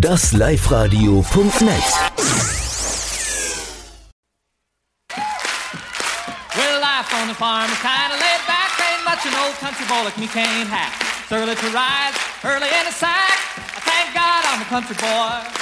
Das Live-Radio.net. Well, life on the farm is kinda laid back. Ain't much an old country boy like me can't hack. It's early to rise, early in the sack. I thank God I'm a country boy.